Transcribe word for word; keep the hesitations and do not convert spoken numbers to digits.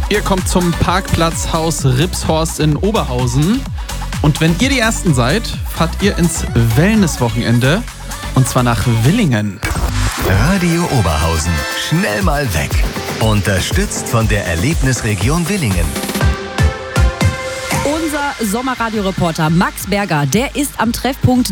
Ihr kommt zum Parkplatzhaus Ripshorst in Oberhausen. Und wenn ihr die Ersten seid, fahrt ihr ins Wellnesswochenende. Und zwar nach Willingen. Radio Oberhausen. Schnell mal weg. Unterstützt von der Erlebnisregion Willingen. Unser Sommerradioreporter Max Berger, der ist am Treffpunkt